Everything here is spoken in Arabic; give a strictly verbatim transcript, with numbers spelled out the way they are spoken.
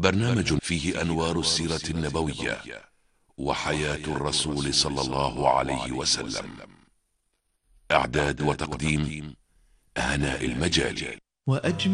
برنامج فيه أنوار السيرة النبوية وحياة الرسول صلى الله عليه وسلم. إعداد وتقديم هناء المجالي.